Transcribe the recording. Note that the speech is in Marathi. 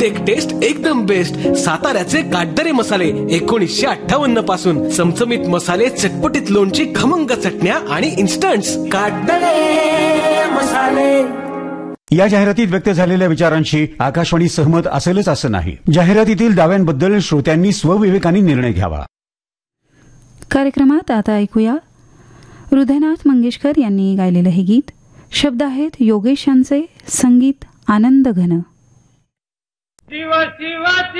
प्रत्येक टेस्ट एकदम बेस्ट. साताऱ्याचे काटदरे मसाले 1958 पासून. चमचमीत मसाले, चटपटीत लोणची, खमंग चटण्या आणि इन्स्टंट्स. काटदरे मसाले. या जाहिरातीत व्यक्त झालेल्या विचारांशी आकाशवाणी सहमत असेलच असं नाही. जाहिरातीतील दाव्यांबद्दल श्रोत्यांनी स्वविवेकाने निर्णय घ्यावा. कार्यक्रमात आता ऐकूया हृदयनाथ मंगेशकर यांनी गायलेलं हे गीत. शब्द आहेत योगेश यांचे, संगीत आनंद घन. शिव शिव